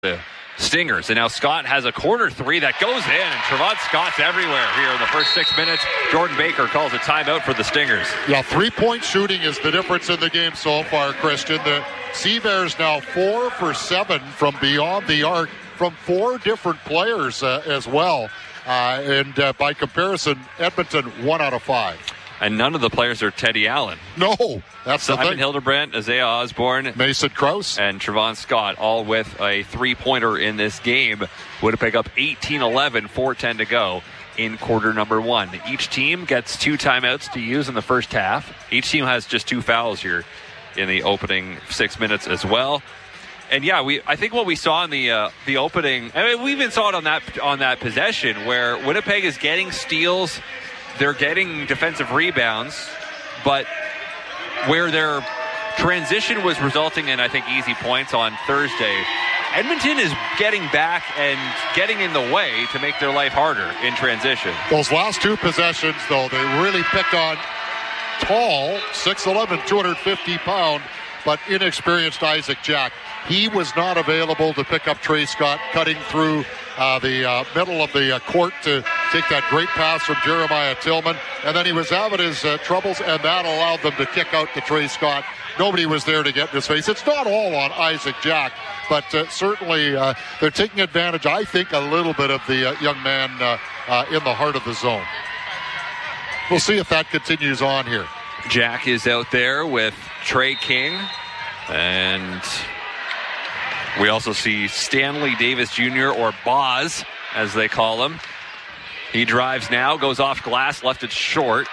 the Stingers. And now Scott has a corner three that goes in, and Trevon Scott's everywhere here in the first 6 minutes. Jordan Baker calls a timeout for the Stingers. Yeah, three-point shooting is the difference in the game so far, Christian. The Sea Bears now 4 for 7 from beyond the arc from 4 different players as well. And by comparison, Edmonton 1 out of 5. And none of the players are Teddy Allen. No, that's the thing. Simon Hildebrandt, Isaiah Osborne, Mason Krause, and Trevon Scott, all with a three-pointer in this game. Winnipeg up 18-11, 4:10 to go in quarter number 1. Each team gets 2 timeouts to use in the first half. Each team has just 2 fouls here in the opening 6 minutes as well. And yeah, I think what we saw in the opening, I mean, we even saw it on that possession where Winnipeg is getting steals. They're getting defensive rebounds, but where their transition was resulting in, I think, easy points on Thursday, Edmonton is getting back and getting in the way to make their life harder in transition. Those last 2 possessions, though, they really picked on tall, 6'11", 250-pound, but inexperienced Isaac Jack. He was not available to pick up Trey Scott, cutting through the middle of the court to take that great pass from Jeremiah Tillman. And then he was having his troubles, and that allowed them to kick out to Trey Scott. Nobody was there to get in his face. It's not all on Isaac Jack, but certainly they're taking advantage, I think, a little bit of the young man in the heart of the zone. We'll see if that continues on here. Jack is out there with Trey King, and we also see Stanley Davis Jr., or Boz, as they call him. He drives now, goes off glass, left it short.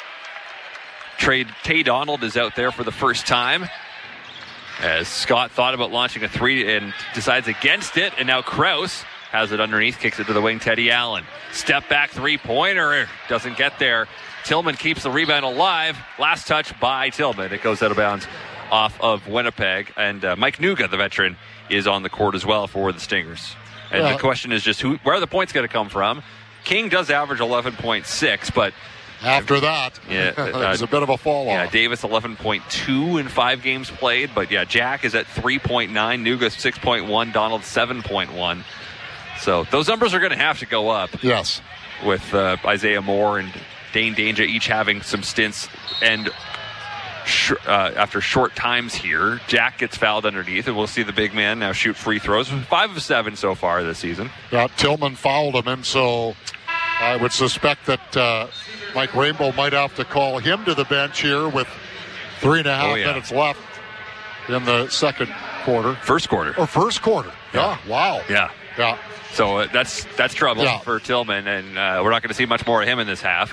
Tay Donald is out there for the first time, as Scott thought about launching a 3 and decides against it, and now Krause has it underneath, kicks it to the wing. Teddy Allen, step back 3-pointer, doesn't get there. Tillman keeps the rebound alive. Last touch by Tillman. It goes out of bounds off of Winnipeg. And Mike Nuga, the veteran, is on the court as well for the Stingers. And the question is just where are the points going to come from? King does average 11.6, but after that, it was a bit of a fall off. Yeah, Davis 11.2 in 5 games played, but yeah, Jack is at 3.9, Nuga 6.1, Donald 7.1. So those numbers are going to have to go up. Yes, with Isaiah Moore and Dane Danger each having some stints, and after short times here, Jack gets fouled underneath, and we'll see the big man now shoot free throws. 5 of 7 so far this season. Yeah, Tillman fouled him, and so I would suspect that Mike Rainbow might have to call him to the bench here with 3.5 minutes left in the second quarter. First quarter. Yeah. Wow. Yeah. So that's trouble for Tillman, and we're not going to see much more of him in this half.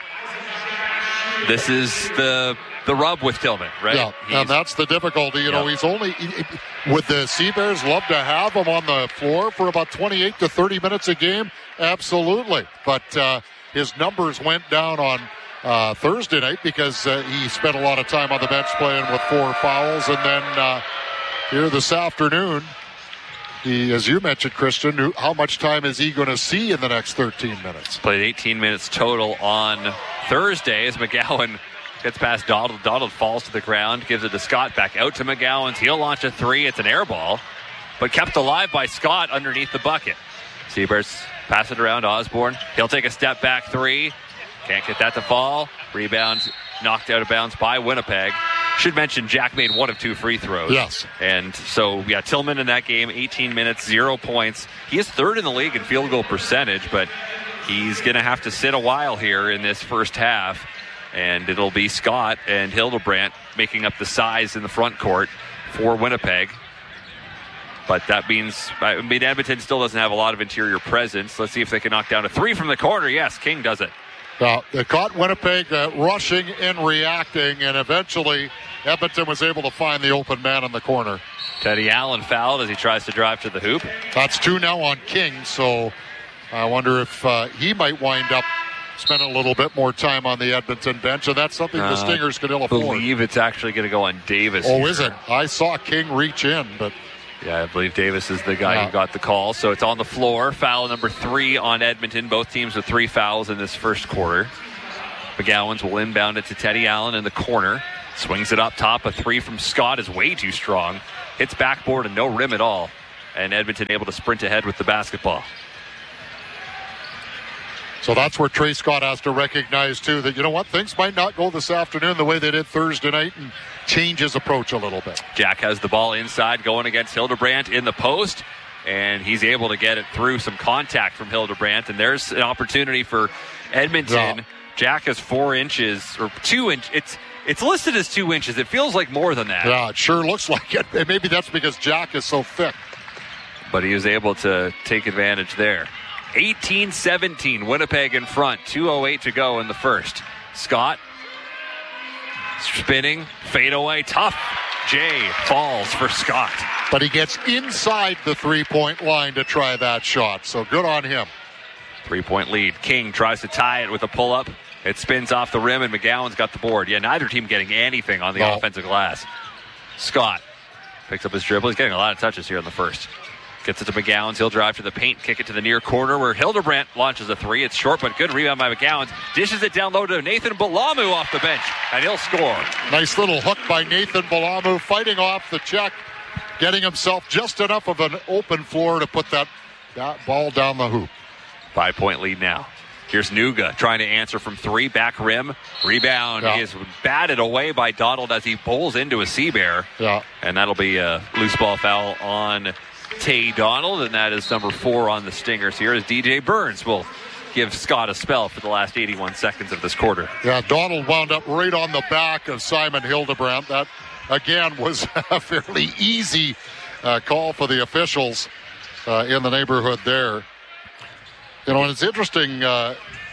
This is the rub with Tillman, right? Yeah, and that's the difficulty. You know, he's only would the Sea Bears love to have him on the floor for about 28 to 30 minutes a game? Absolutely. But his numbers went down on Thursday night because he spent a lot of time on the bench playing with 4 fouls. And then here this afternoon, he, as you mentioned, Christian, how much time is he going to see in the next 13 minutes? Played 18 minutes total on Thursday as McGowan gets past Donald. Donald falls to the ground, gives it to Scott, back out to McGowan. He'll launch a 3. It's an air ball, but kept alive by Scott underneath the bucket. Sea Bears pass it around Osborne. He'll take a step back 3. Can't get that to fall. Rebound knocked out of bounds by Winnipeg. Should mention Jack made 1 of 2 free throws. Yes. And so, Tillman in that game, 18 minutes, 0 points. He is 3rd in the league in field goal percentage, but he's going to have to sit a while here in this first half. And it'll be Scott and Hildebrandt making up the size in the front court for Winnipeg. But that means, Edmonton still doesn't have a lot of interior presence. Let's see if they can knock down a 3 from the corner. Yes, King does it. They caught Winnipeg rushing and reacting, and eventually Edmonton was able to find the open man in the corner. Teddy Allen fouled as he tries to drive to the hoop. That's 2 now on King, so I wonder if he might wind up spending a little bit more time on the Edmonton bench, and that's something the Stingers could ill afford. I believe it's actually going to go on Davis. Oh, is it? I saw King reach in, but... Yeah, I believe Davis is the guy who got the call. So it's on the floor. Foul number 3 on Edmonton. Both teams with 3 fouls in this first quarter. McGowan's will inbound it to Teddy Allen in the corner. Swings it up top. A 3 from Scott is way too strong. Hits backboard and no rim at all. and Edmonton able to sprint ahead with the basketball. So that's where Trey Scott has to recognize, too, that, you know what, things might not go this afternoon the way they did Thursday night and change his approach a little bit. Jack has the ball inside going against Hildebrandt in the post, and he's able to get it through some contact from Hildebrandt, and there's an opportunity for Edmonton. Yeah. Jack has 4 inches, or 2 inches. It's listed as 2 inches. It feels like more than that. Yeah, it sure looks like it. And maybe that's because Jack is so thick. But he was able to take advantage there. 18-17, Winnipeg in front. 2:08 to go in the first. Scott spinning, fade away, tough. Jay falls for Scott. But he gets inside the three-point line to try that shot, so good on him. 3-point lead. King tries to tie it with a pull-up. It spins off the rim, and McGowan's got the board. Yeah, neither team getting anything on the offensive glass. Scott picks up his dribble. He's getting a lot of touches here in the first. Gets it to McGowan's. He'll drive to the paint, kick it to the near corner where Hildebrandt launches a 3. It's short, but good rebound by McGowan's. Dishes it down low to Nathan Balamu off the bench, and he'll score. Nice little hook by Nathan Balamu, fighting off the check, getting himself just enough of an open floor to put that ball down the hoop. 5-point lead now. Here's Nuga trying to answer from 3, back rim, rebound. Yeah. He is batted away by Donald as he bowls into a Seabear. Yeah. And that'll be a loose ball foul on Tay Donald, and that is number 4 on the Stingers here as DJ Burns will give Scott a spell for the last 81 seconds of this quarter. Yeah, Donald wound up right on the back of Simon Hildebrandt. That, again, was a fairly easy call for the officials in the neighborhood there. You know, and it's interesting, the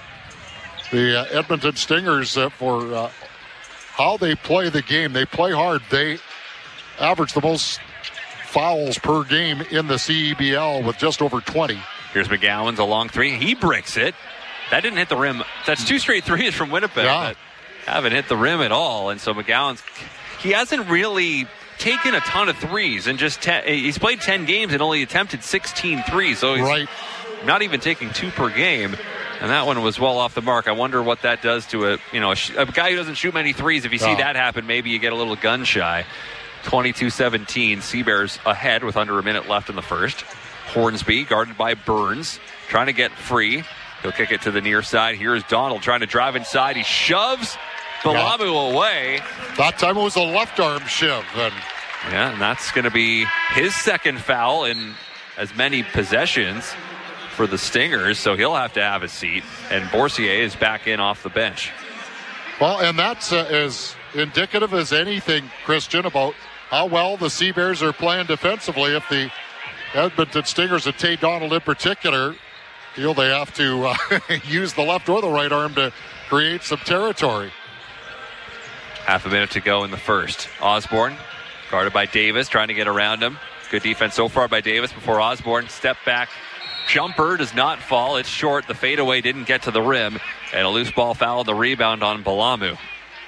Edmonton Stingers, for how they play the game. They play hard. They average the most fouls per game in the CEBL with just over 20. Here's McGowan's a long 3. He breaks it. That didn't hit the rim. That's 2 straight threes from Winnipeg that haven't hit the rim at all. And so McGowan's, he hasn't really taken a ton of threes. And just he's played 10 games and only attempted 16 threes. So he's not even taking 2 per game. And that one was well off the mark. I wonder what that does to a guy who doesn't shoot many threes. If you see that happen, maybe you get a little gun shy. 22-17, Seabears ahead with under a minute left in the first. Hornsby guarded by Burns, trying to get free. He'll kick it to the near side. Here's Donald trying to drive inside. He shoves Balamu away. That time it was a left arm shove. And that's going to be his second foul in as many possessions for the Stingers, so he'll have to have a seat. And Boursier is back in off the bench. Well, and that's as indicative as anything, Christian, about how well the Seabears are playing defensively. If the Edmonton Stingers and Tay Donald in particular feel they have to use the left or the right arm to create some territory. Half a minute to go in the first. Osborne guarded by Davis, trying to get around him. Good defense so far by Davis before Osborne. Step back jumper does not fall. It's short. The fadeaway didn't get to the rim. And a loose ball foul, the rebound on Balamu.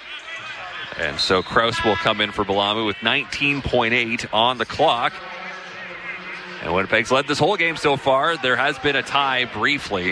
And so Kraus will come in for Balamu with 19.8 on the clock. And Winnipeg's led this whole game so far. There has been a tie briefly.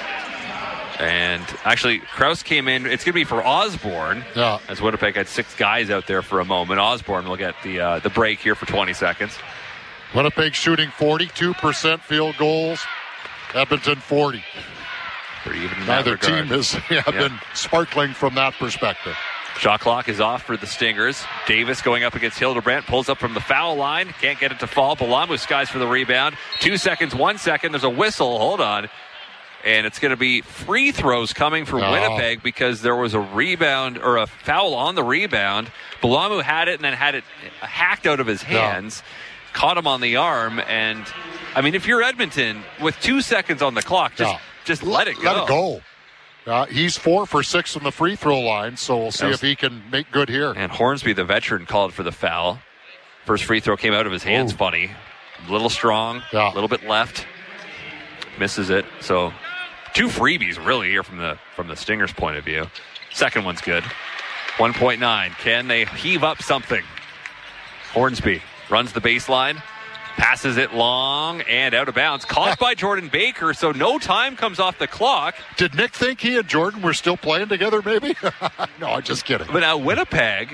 And actually, Kraus came in. It's going to be for Osborne. Yeah. As Winnipeg had 6 guys out there for a moment. Osborne will get the break here for 20 seconds. Winnipeg shooting 42% field goals. Edmonton 40. Pretty even in Neither that regard. team has been sparkling from that perspective. Shot clock is off for the Stingers. Davis going up against Hildebrandt. Pulls up from the foul line. Can't get it to fall. Balamu skies for the rebound. 2 seconds, 1 second. There's a whistle. Hold on. And it's going to be free throws coming for Winnipeg because there was a rebound or a foul on the rebound. Balamu had it and then had it hacked out of his hands. Caught him on the arm. And, I mean, if you're Edmonton, with 2 seconds on the clock, just let it go. Let it go. He's 4 for 6 from the free throw line, so we'll see if he can make good here. And Hornsby, the veteran, called for the foul. First free throw came out of his hands funny. A little strong, a little bit left. Misses it. So 2 freebies really here from the Stingers' point of view. Second one's good. 1.9. Can they heave up something? Hornsby runs the baseline. Passes it long and out of bounds. Caught by Jordan Baker, so no time comes off the clock. Did Nick think he and Jordan were still playing together, maybe? No, I'm just kidding. But now Winnipeg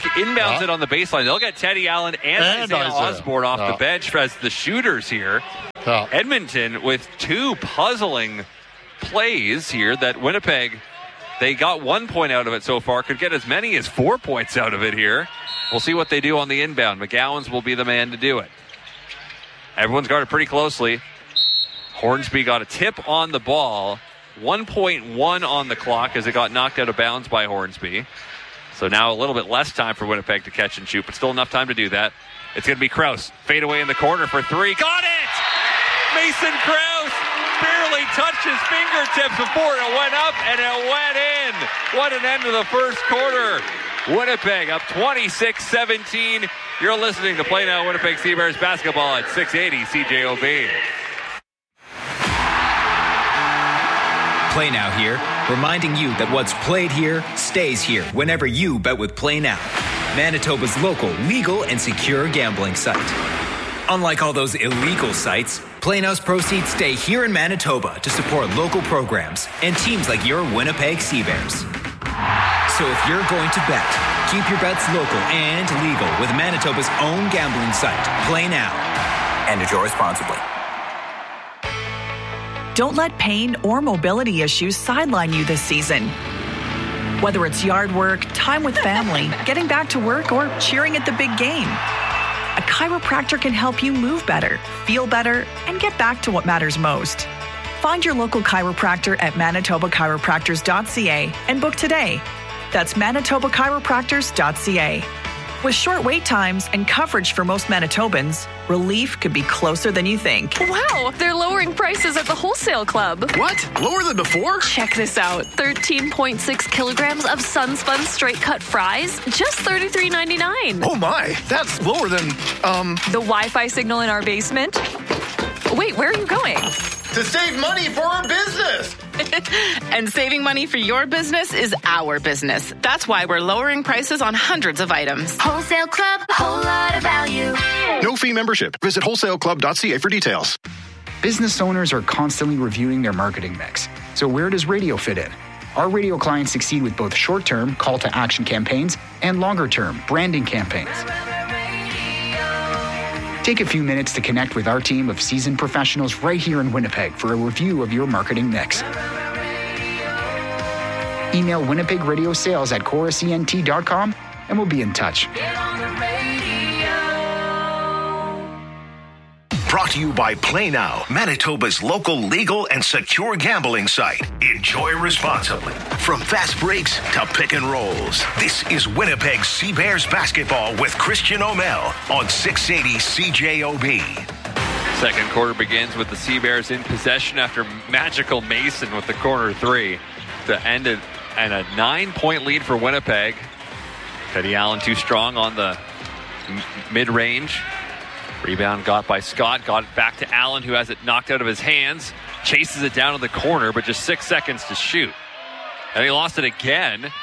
inbounds it on the baseline. They'll get Teddy Allen and Isaiah Osborne off the bench as the shooters here. Edmonton with two puzzling plays here that Winnipeg, they got 1 point out of it so far, could get as many as 4 points out of it here. We'll see what they do on the inbound. McGowan's will be the man to do it. Everyone's guarded pretty closely. Hornsby got a tip on the ball. 1.1 on the clock as it got knocked out of bounds by Hornsby. So now a little bit less time for Winnipeg to catch and shoot, but still enough time to do that. It's going to be Krause. Fade away in the corner for three. Got it! Mason Krause barely touched his fingertips before it went up, and it went in. What an end to the first quarter. Winnipeg up 26-17. You're listening to Play Now Winnipeg Seabears basketball at 680 CJOB. Play Now here, reminding you that what's played here stays here whenever you bet with Play Now, Manitoba's local, legal, and secure gambling site. Unlike all those illegal sites, Play Now's proceeds stay here in Manitoba to support local programs and teams like your Winnipeg Seabears. So if you're going to bet, keep your bets local and legal with Manitoba's own gambling site, Play Now. And enjoy responsibly. Don't let pain or mobility issues sideline you this season. Whether it's yard work, time with family, getting back to work, or cheering at the big game, a chiropractor can help you move better, feel better, and get back to what matters most. Find your local chiropractor at manitobachiropractors.ca and book today. That's manitobachiropractors.ca. With short wait times and coverage for most Manitobans, relief could be closer than you think. Wow, they're lowering prices at the Wholesale Club. What? Lower than before? Check this out. 13.6 kilograms of Sunspun straight cut fries, just $33.99. Oh my, that's lower than, The Wi-Fi signal in our basement? Wait, where are you going? To save money for our business! And saving money for your business is our business. That's why we're lowering prices on hundreds of items. Wholesale Club, a whole lot of value. No fee membership. Visit wholesaleclub.ca for details. Business owners are constantly reviewing their marketing mix. So where does radio fit in? Our radio clients succeed with both short-term call-to-action campaigns and longer-term branding campaigns. Take a few minutes to connect with our team of seasoned professionals right here in Winnipeg for a review of your marketing mix. Email winnipegradiosales@chorusent.com and we'll be in touch. Brought to you by Play Now, Manitoba's local legal and secure gambling site. Enjoy responsibly. From fast breaks to pick and rolls, this is Winnipeg Seabears basketball with Christian O'Mell on 680 CJOB. Second quarter begins with the Seabears in possession after Magical Mason with the corner three to end it, and a 9-point lead for Winnipeg. Teddy Allen too strong on the mid-range. Rebound got by Scott, got it back to Allen, who has it knocked out of his hands, chases it down in the corner, but just 6 seconds to shoot. And he lost it again.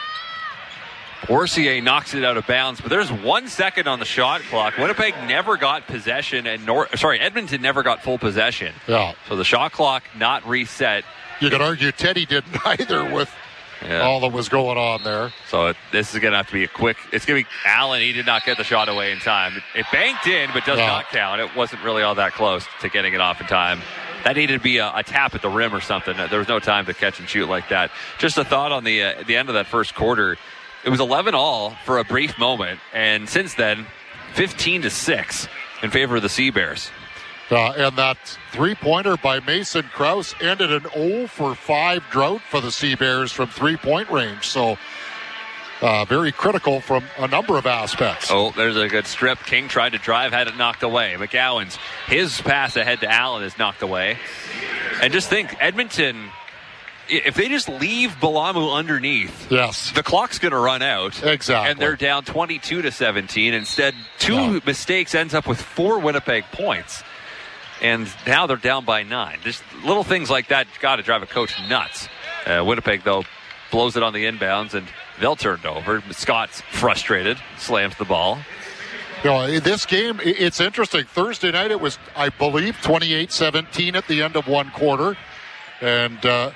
Orsier knocks it out of bounds, but there's 1 second on the shot clock. Winnipeg never got possession, and Edmonton never got full possession. Yeah. So the shot clock not reset. You could argue Teddy didn't either with all that was going on there. So this is going to have to be a quick. It's going to be Allen. He did not get the shot away in time. It banked in, but does not count. It wasn't really all that close to getting it off in time. That needed to be a tap at the rim or something. There was no time to catch and shoot like that. Just a thought on the end of that first quarter. It was 11-all for a brief moment, and since then, 15-6 in favor of the Seabears. And that three-pointer by Mason Krause ended an 0-for-5 drought for the Seabears from three-point range. So very critical from a number of aspects. Oh, there's a good strip. King tried to drive, had it knocked away. McGowan's, his pass ahead to Allen is knocked away. And just think, Edmonton, if they just leave Balamu underneath, the clock's going to run out. Exactly. And they're down 22-17. Instead, two mistakes ends up with 4 Winnipeg points. And now they're down by 9. Just little things like that got to drive a coach nuts. Winnipeg, though, blows it on the inbounds, and they'll turn it over. Scott's frustrated, slams the ball. This game, it's interesting. Thursday night, it was, I believe, 28-17 at the end of one quarter. And the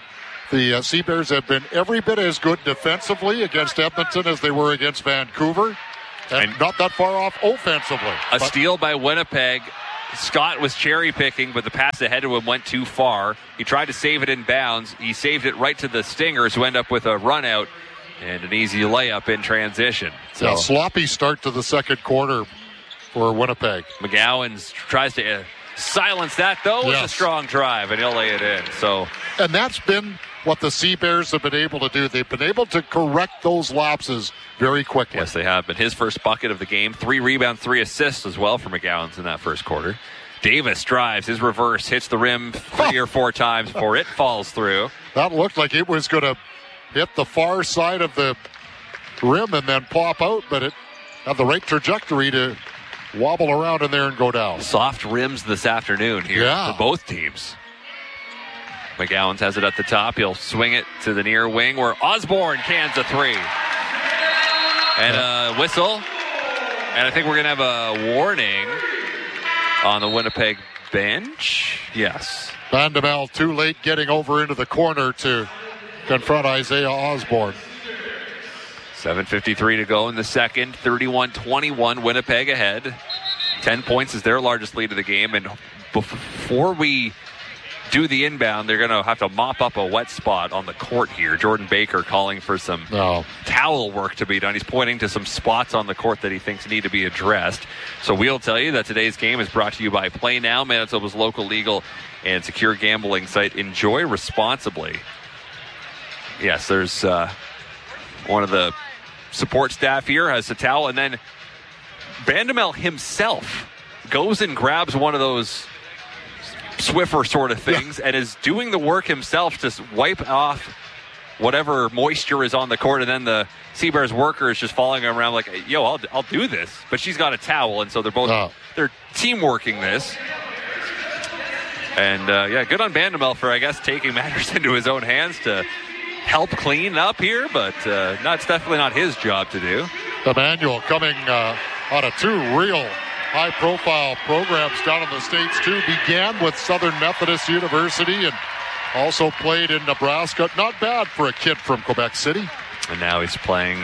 Seabears have been every bit as good defensively against Edmonton as they were against Vancouver. And not that far off offensively. A steal by Winnipeg. Scott was cherry-picking, but the pass ahead of him went too far. He tried to save it in bounds. He saved it right to the Stingers, who end up with a run-out and an easy layup in transition. So yeah, sloppy start to the second quarter for Winnipeg. McGowan tries to silence that, though, with a strong drive, and he'll lay it in. And that's been what the Sea Bears have been able to do. They've been able to correct those lapses very quickly. Yes, they have. But his first bucket of the game, 3 rebounds, 3 assists as well for McGowan's in that first quarter. Davis drives, his reverse, hits the rim 3 or 4 times before it falls through. That looked like it was going to hit the far side of the rim and then pop out, but it had the right trajectory to wobble around in there and go down. Soft rims this afternoon here for both teams. McGowan has it at the top. He'll swing it to the near wing where Osborne cans a 3. And a whistle. And I think we're going to have a warning on the Winnipeg bench. Yes. Vandemel too late getting over into the corner to confront Isaiah Osborne. 7:53 to go in the second. 31-21, Winnipeg ahead. 10 points is their largest lead of the game. And before we do the inbound, they're going to have to mop up a wet spot on the court here. Jordan Baker calling for some towel work to be done. He's pointing to some spots on the court that he thinks need to be addressed. So we'll tell you that today's game is brought to you by Play Now, Manitoba's local legal and secure gambling site. Enjoy responsibly. Yes, there's one of the support staff here has a towel, and then Vandemel himself goes and grabs one of those Swiffer sort of things and is doing the work himself to wipe off whatever moisture is on the court, and then the Sea Bears worker is just following around like, yo, I'll do this. But she's got a towel, and so they're both they're team working this. And good on Vandemel for, I guess, taking matters into his own hands to help clean up here, but it's definitely not his job to do. Emmanuel coming out of 2 real high-profile programs down in the States, too. Began with Southern Methodist University and also played in Nebraska. Not bad for a kid from Quebec City. And now he's playing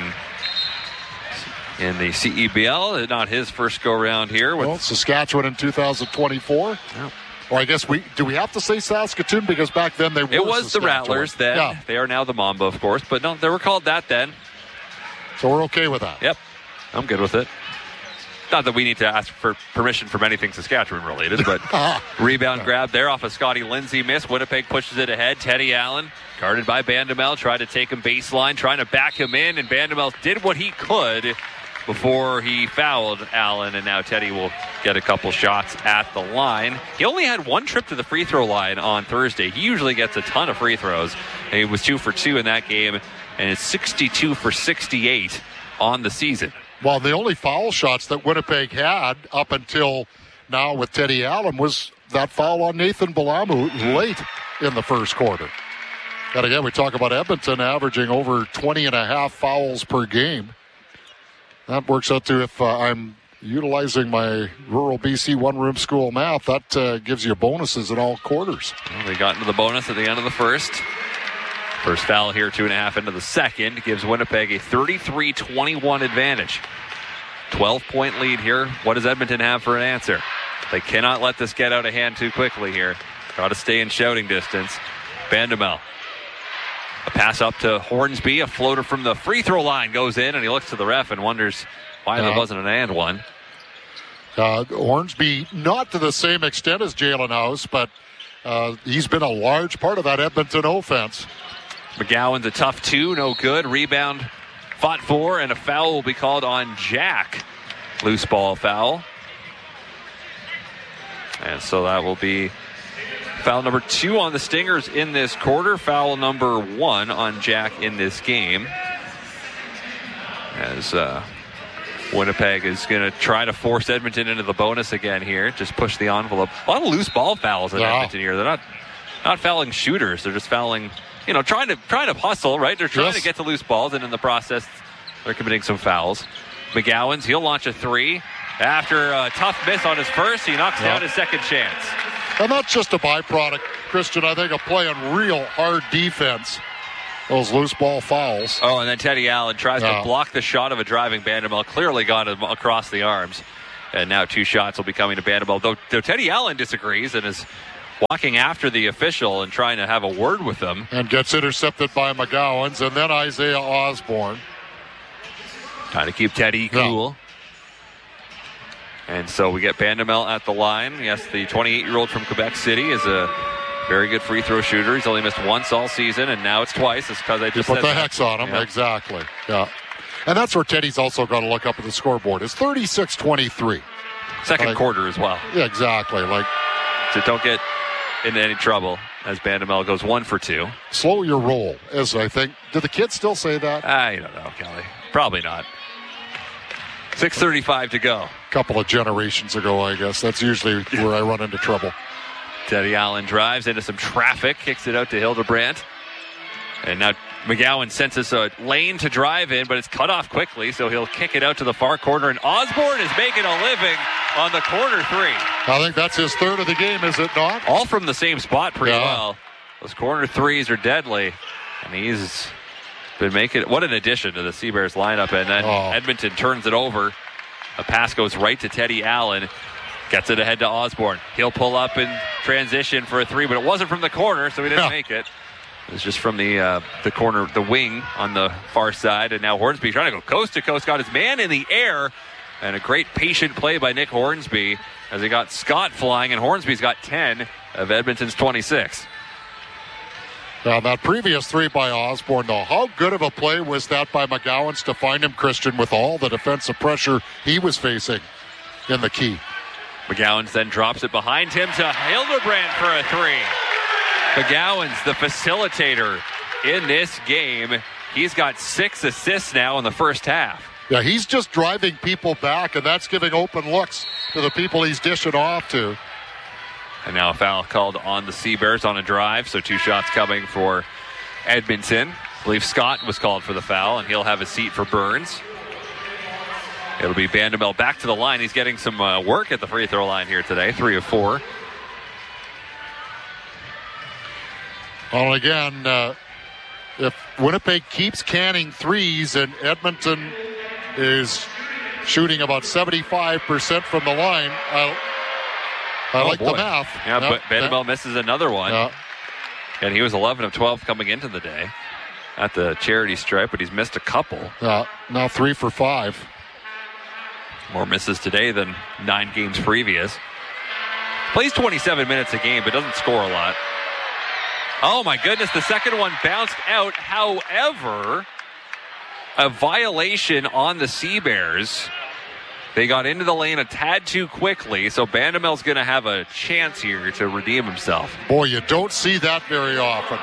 in the CEBL. Not his first go-round here. With Saskatchewan in 2024. Yeah. Or I guess we have to say Saskatoon because back then they were It was the Rattlers then. Yeah. They are now the Mamba, of course. But no, they were called that then. So we're okay with that. Yep. I'm good with it. Not that we need to ask for permission from anything Saskatchewan related, but rebound grab there off of Scotty Lindsay miss. Winnipeg pushes it ahead. Teddy Allen, guarded by Vandemel, tried to take him baseline, trying to back him in, and Vandemel did what he could before he fouled Allen, and now Teddy will get a couple shots at the line. He only had 1 trip to the free throw line on Thursday. He usually gets a ton of free throws, and he was 2 for 2 in that game, and it's 62 for 68 on the season. Well, the only foul shots that Winnipeg had up until now with Teddy Allen was that foul on Nathan Balamu late in the first quarter. And again, we talk about Edmonton averaging over 20.5 fouls per game. That works out to, if I'm utilizing my rural BC one-room school math, that gives you bonuses in all quarters. Well, they got into the bonus at the end of the first. First foul here, 2.5 into the second, gives Winnipeg a 33-21 advantage. 12-point lead here. What does Edmonton have for an answer? They cannot let this get out of hand too quickly here. Got to stay in shouting distance. Vandemel. A pass up to Hornsby. A floater from the free throw line goes in, and he looks to the ref and wonders why there wasn't an and one. Hornsby, not to the same extent as Jalen House, but he's been a large part of that Edmonton offense. McGowan's a tough 2, no good. Rebound fought for, and a foul will be called on Jack. Loose ball foul. And so that will be foul number 2 on the Stingers in this quarter. Foul number 1 on Jack in this game. As Winnipeg is going to try to force Edmonton into the bonus again here. Just push the envelope. A lot of loose ball fouls in Edmonton here. They're not fouling shooters. They're just fouling, trying to hustle, right? They're trying to get to loose balls, and in the process, they're committing some fouls. McGowan's, he'll launch a 3. After a tough miss on his first, he knocks down his second chance. And that's just a byproduct, Christian, I think, of playing real hard defense those loose ball fouls. Oh, and then Teddy Allen tries to block the shot of a driving Vanderbilt. Clearly got him across the arms. And now 2 shots will be coming to Vanderbilt. Though Teddy Allen disagrees and is walking after the official and trying to have a word with him. And gets intercepted by McGowans. And then Isaiah Osborne. Trying to keep Teddy cool. And so we get Vanderbilt at the line. Yes, the 28-year-old from Quebec City is a very good free throw shooter. He's only missed once all season, and now it's twice. It's because I just put the hex on him. Yeah. Exactly. Yeah. And that's where Teddy's also got to look up at the scoreboard. It's 36-23. Second quarter as well. Yeah, exactly. So don't get into any trouble as Vanderbilt goes 1 for 2. Slow your roll, as I think. Do the kids still say that? I don't know, Kelly. Probably not. 6:35 to go. A couple of generations ago, I guess. That's usually where I run into trouble. Teddy Allen drives into some traffic, kicks it out to Hildebrandt. And now McGowan senses a lane to drive in, but it's cut off quickly, so he'll kick it out to the far corner. And Osborne is making a living on the corner 3. I think that's his third of the game, is it not? All from the same spot pretty well. Those corner 3s are deadly. And he's been making it. What an addition to the Seabears lineup. And then Edmonton turns it over. A pass goes right to Teddy Allen. Gets it ahead to Osborne. He'll pull up in transition for a 3, but it wasn't from the corner, so he didn't make it. It was just from the corner, the wing on the far side. And now Hornsby trying to go coast to coast. Got his man in the air. And a great patient play by Nick Hornsby as he got Scott flying. And Hornsby's got 10 of Edmonton's 26. Now, that previous 3 by Osborne, though, how good of a play was that by McGowans to find him, Christian, with all the defensive pressure he was facing in the key. McGowans then drops it behind him to Hildebrandt for a 3. McGowans, the facilitator in this game. He's got 6 assists now in the first half. Yeah, he's just driving people back, and that's giving open looks to the people he's dishing off to. And now a foul called on the Seabears on a drive, so 2 shots coming for Edmonton. I believe Scott was called for the foul, and he'll have a seat for Burns. It'll be Vanderbilt back to the line. He's getting some work at the free throw line here today, 3 of 4. Well, again, if Winnipeg keeps canning 3s and Edmonton is shooting about 75% from the line, I like the math. Yeah, but Vanderbilt misses another one. Yeah. And he was 11 of 12 coming into the day at the charity stripe, but he's missed a couple. Now 3 for 5. More misses today than 9 games previous. Plays 27 minutes a game, but doesn't score a lot. Oh, my goodness. The second one bounced out. However, a violation on the Seabears. They got into the lane a tad too quickly, so Vanderbilt's going to have a chance here to redeem himself. Boy, you don't see that very often.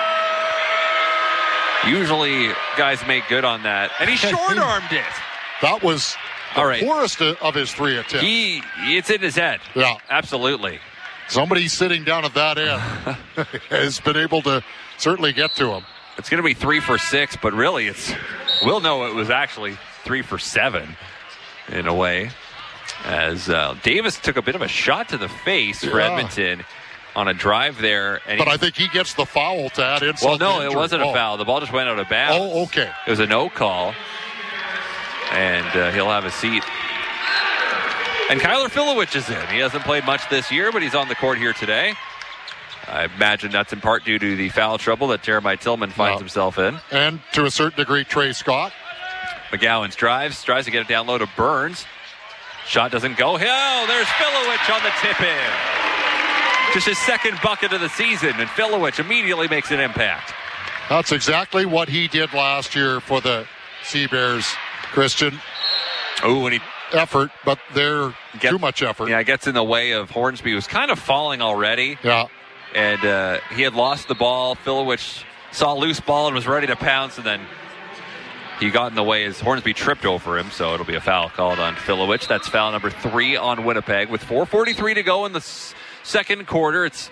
Usually, guys make good on that. And he short-armed it. That was the poorest of his 3 attempts. It's in his head. Yeah. Absolutely. Somebody sitting down at that end has been able to certainly get to him. It's going to be 3 for 6, but really we'll know it was actually 3 for 7 in a way. As Davis took a bit of a shot to the face for Edmonton on a drive there. But I think he gets the foul to add insult to injury. It wasn't a foul. The ball just went out of bounds. Oh, okay. It was a no call. And he'll have a seat. And Kyler Filowich is in. He hasn't played much this year, but he's on the court here today. I imagine that's in part due to the foul trouble that Jeremiah Tillman finds himself in. And to a certain degree, Trey Scott. McGowan tries to get it down low to Burns. Shot doesn't go. Oh, there's Filowich on the tip-in. Just his second bucket of the season, and Filowich immediately makes an impact. That's exactly what he did last year for the Seabears, Christian. Oh, and effort, but they're too much effort. Yeah, it gets in the way of Hornsby, who was kind of falling already. Yeah. And he had lost the ball. Filowich saw a loose ball and was ready to pounce, and then he got in the way as Hornsby tripped over him, so it'll be a foul called on Filowich. That's foul number 3 on Winnipeg. With 4:43 to go in the second quarter, it's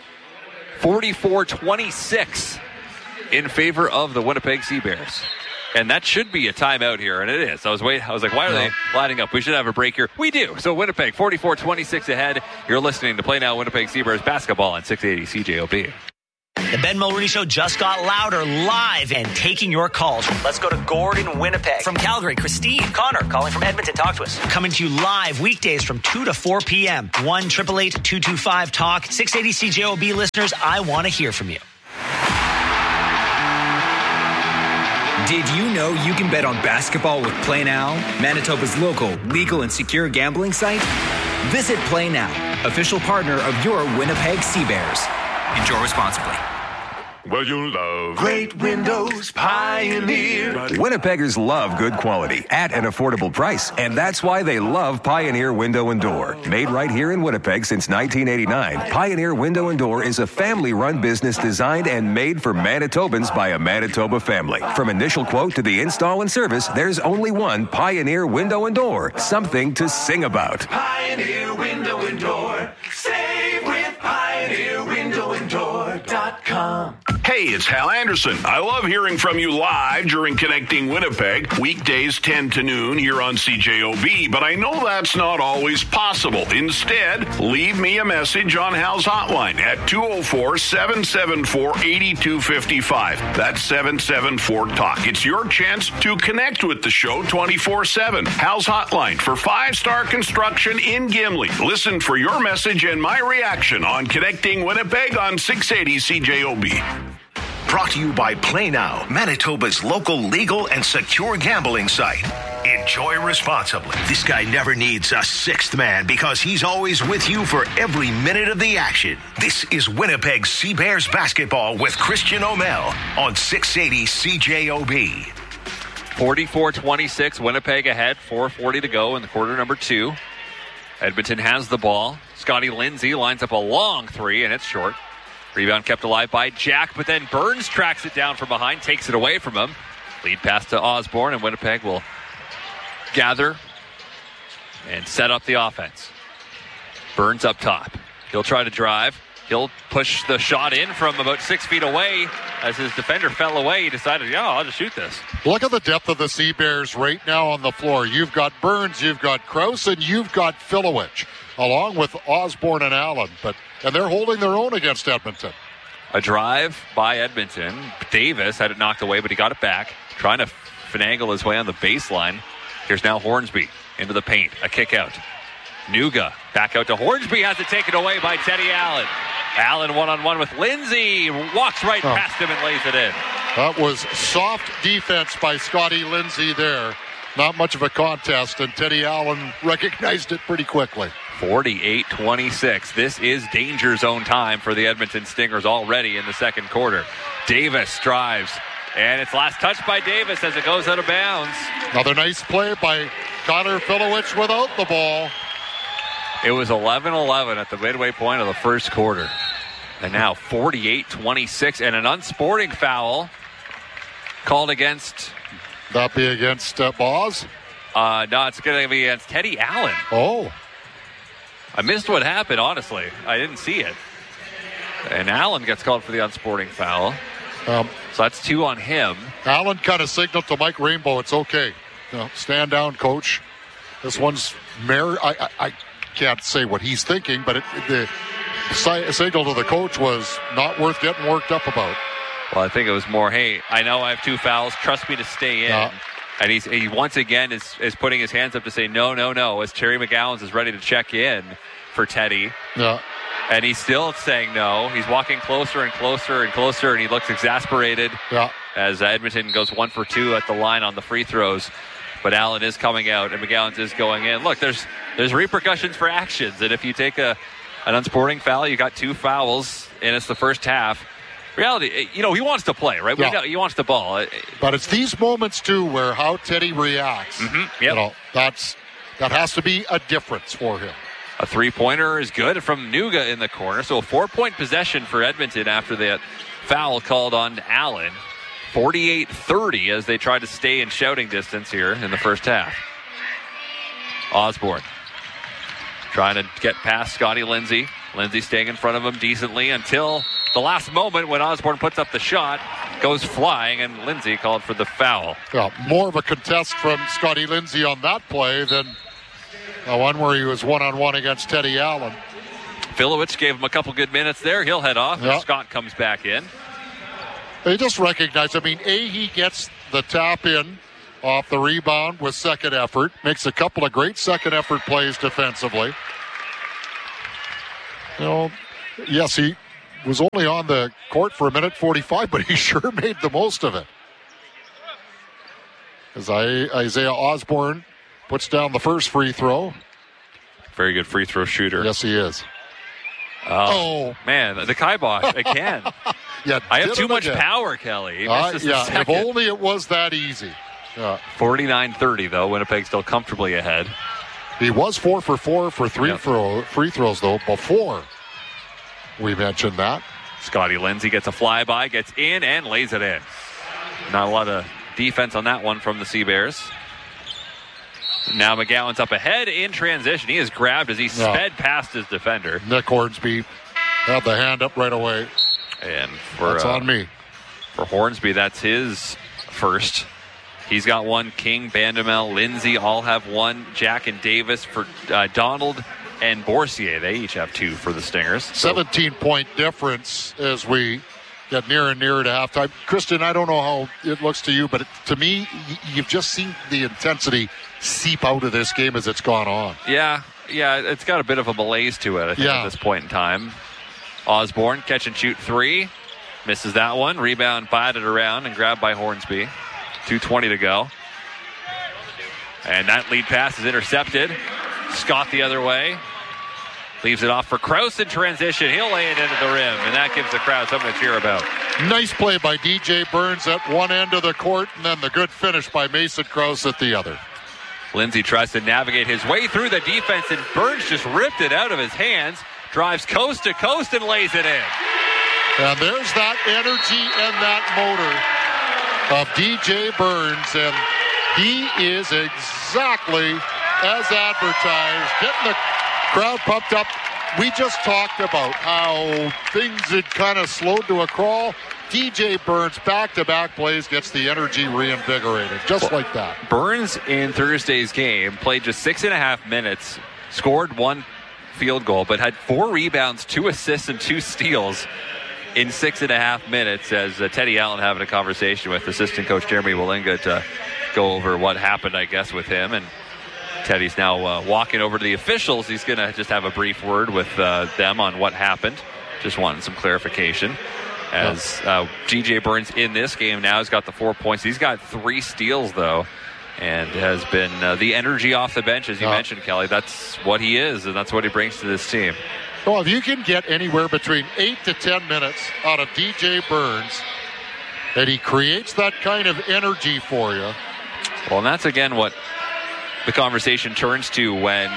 44-26 in favor of the Winnipeg Seabears. And that should be a timeout here, and it is. I was like, why are they lining up? We should have a break here. We do. So Winnipeg, 44-26 ahead. You're listening to Play Now Winnipeg Seabears basketball on 680 CJOB. The Ben Mulroney Show just got louder, live, and taking your calls. Let's go to Gordon, Winnipeg. From Calgary, Christine. Connor, calling from Edmonton. Talk to us. Coming to you live weekdays from 2 to 4 p.m. 1-888-225-TALK. 680 CJOB listeners, I want to hear from you. Did you know you can bet on basketball with Play Now, Manitoba's local, legal, and secure gambling site? Visit Play Now, official partner of your Winnipeg Sea Bears. Enjoy responsibly. Well, you love great windows, Pioneer. Winnipeggers love good quality at an affordable price, and that's why they love Pioneer Window and Door. Made right here in Winnipeg since 1989, Pioneer Window and Door is a family-run business designed and made for Manitobans by a Manitoba family. From initial quote to the install and service, there's only one Pioneer Window and Door. Something to sing about. Pioneer Window and Door. Save with PioneerWindowandDoor.com. Hey, it's Hal Anderson. I love hearing from you live during Connecting Winnipeg, weekdays 10 to noon here on CJOB, but I know that's not always possible. Instead, leave me a message on Hal's hotline at 204-774-8255. That's 774-TALK. It's your chance to connect with the show 24/7. Hal's hotline for 5-star construction in Gimli. Listen for your message and my reaction on Connecting Winnipeg on 680 CJOB. Brought to you by Play Now, Manitoba's local legal and secure gambling site. Enjoy responsibly. This guy never needs a sixth man because he's always with you for every minute of the action. This is Winnipeg Sea Bears basketball with Christian O'Mell on 680 CJOB. 44-26, Winnipeg ahead, 4:40 to go in the quarter number 2. Edmonton has the ball. Scotty Lindsay lines up a long three, and it's short. Rebound kept alive by Jack, but then Burns tracks it down from behind, takes it away from him. Lead pass to Osborne, and Winnipeg will gather and set up the offense. Burns up top. He'll try to drive. He'll push the shot in from about 6 feet away. As his defender fell away, he decided, I'll just shoot this. Look at the depth of the Sea Bears right now on the floor. You've got Burns, you've got Krause, and you've got Filowich, along with Osborne and Allen. And they're holding their own against Edmonton. A drive by Edmonton. Davis had it knocked away, but he got it back. Trying to finagle his way on the baseline. Here's now Hornsby into the paint. A kick out. Nuga back out to Hornsby. Has it taken away by Teddy Allen. Allen one-on-one with Lindsay. Walks right past him and lays it in. That was soft defense by Scotty Lindsay there. Not much of a contest, and Teddy Allen recognized it pretty quickly. 48-26. This is danger zone time for the Edmonton Stingers already in the second quarter. Davis drives, and it's last touch by Davis as it goes out of bounds. Another nice play by Connor Filowich without the ball. It was 11-11 at the midway point of the first quarter. And now 48-26, and an unsporting foul called against... That be against Boz? No, it's going to be against Teddy Allen. Oh. I missed what happened, honestly. I didn't see it. And Allen gets called for the unsporting foul. So that's 2 on him. Allen kind of signaled to Mike Rainbow, it's okay. Stand down, coach. This one's I can't say what he's thinking, but the signal to the coach was not worth getting worked up about. Well, I think it was more, hey, I know I have 2 fouls. Trust me to stay in. And he once again is putting his hands up to say, no, as Terry McGowan's is ready to check in for Teddy. Yeah. And he's still saying no. He's walking closer and closer and closer, and he looks exasperated as Edmonton goes 1 for 2 at the line on the free throws. But Allen is coming out, and McGowan's is going in. Look, there's repercussions for actions, and if you take an unsporting foul, you got 2 fouls, and it's the first half. Reality, he wants to play, right? Yeah. We know he wants the ball. But it's these moments, too, where how Teddy reacts. Mm-hmm. Yep. That has to be a difference for him. A 3-pointer is good from Nuga in the corner. So a 4-point possession for Edmonton after that foul called on Allen. 48-30 as they try to stay in shouting distance here in the first half. Osborne trying to get past Scotty Lindsay. Lindsay staying in front of him decently until the last moment when Osborne puts up the shot, goes flying, and Lindsay called for the foul. Yeah, more of a contest from Scotty Lindsay on that play than the one where he was one-on-one against Teddy Allen. Filowich gave him a couple good minutes there. He'll head off. Yep. And Scott comes back in. They just recognize, he gets the tap in off the rebound with second effort. Makes a couple of great second effort plays defensively. Yes, he was only on the court for 1:45, but he sure made the most of it. As Isaiah Osborne puts down the first free throw. Very good free throw shooter. Yes, he is. Oh. Man, the kibosh again. Yeah, I have too much power, Kelly. If only it was that easy. 49-30, though. Winnipeg still comfortably ahead. He was 4 for 4 for free throws, though, before we mentioned that. Scotty Lindsay gets a flyby, gets in, and lays it in. Not a lot of defense on that one from the Sea Bears. Now McGowan's up ahead in transition. He is grabbed as he sped past his defender. Nick Hornsby had the hand up right away. And that's on me. For Hornsby, that's his first. He's got one. King, Bandamel, Lindsay all have one. Jack and Davis for Donald and Boursier. They each have 2 for the Stingers. 17-point difference as we get nearer and nearer to halftime. Kristen, I don't know how it looks to you, but to me, you've just seen the intensity seep out of this game as it's gone on. Yeah, it's got a bit of a malaise to it, I think, at this point in time. Osborne, catch and shoot 3. Misses that one. Rebound batted around and grabbed by Hornsby. 2:20 to go. And that lead pass is intercepted. Scott the other way. Leaves it off for Krause in transition. He'll lay it into the rim, and that gives the crowd something to cheer about. Nice play by DJ Burns at one end of the court, and then the good finish by Mason Krause at the other. Lindsay tries to navigate his way through the defense, and Burns just ripped it out of his hands. Drives coast to coast and lays it in. And there's that energy and that motor of DJ Burns, and he is exactly as advertised, getting the crowd pumped up. We just talked about how things had kind of slowed to a crawl. DJ Burns, back-to-back plays, gets the energy reinvigorated, just like that. Burns in Thursday's game played just 6.5 minutes, scored 1 field goal, but had 4 rebounds, 2 assists, and 2 steals in 6.5 minutes, as Teddy Allen having a conversation with assistant coach Jeremy Walinga to go over what happened, I guess, with him. And Teddy's now walking over to the officials. He's going to just have a brief word with them on what happened. Just wanting some clarification. As DJ Burns in this game now has got the 4 points. He's got 3 steals, though, and has been the energy off the bench, as you mentioned, Kelly. That's what he is, and that's what he brings to this team. Well, if you can get anywhere between 8 to 10 minutes out of DJ Burns, and he creates that kind of energy for you. Well, and that's, again, what the conversation turns to when...